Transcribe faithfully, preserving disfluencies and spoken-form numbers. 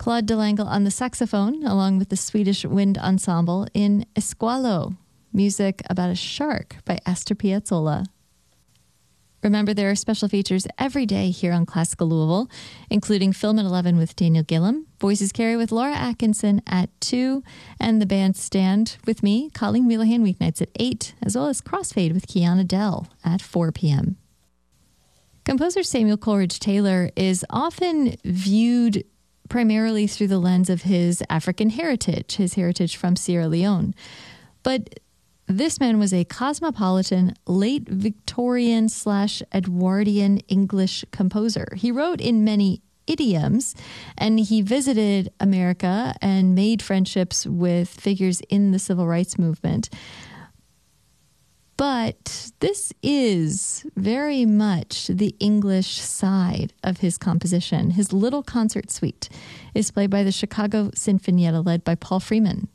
Claude DeLangle on the saxophone, along with the Swedish Wind Ensemble in Esqualo, music about a shark by Astor Piazzolla. Remember, there are special features every day here on Classical Louisville, including Film at eleven with Daniel Gillum, Voices Carry with Laura Atkinson at two, and The Bandstand with me, Colleen Wheelahan, weeknights at eight, as well as Crossfade with Kiana Dell at four p.m. Composer Samuel Coleridge Taylor is often viewed primarily through the lens of his African heritage, his heritage from Sierra Leone. But this man was a cosmopolitan, late Victorian slash Edwardian English composer. He wrote in many idioms, and he visited America and made friendships with figures in the civil rights movement. But this is very much the English side of his composition. His Little Concert Suite is played by the Chicago Sinfonietta, led by Paul Freeman.